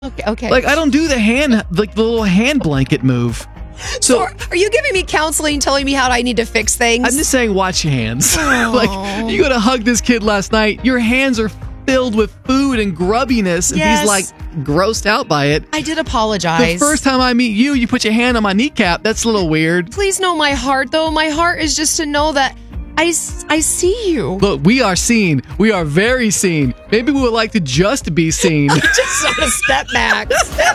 Okay. Like, I don't do the little hand blanket move. So are you giving me counseling, telling me how I need to fix things? I'm just saying, watch your hands. Oh. Like, you go to hug this kid last night, your hands are filled with food and grubbiness, and Yes. he's like grossed out by it. I did apologize. The first time I meet you, you put your hand on my kneecap. That's a little weird. Please know my heart, though. My heart is just to know that I see you. Look, we are seen. We are very seen. Maybe we would like to just be seen. Just on a step back.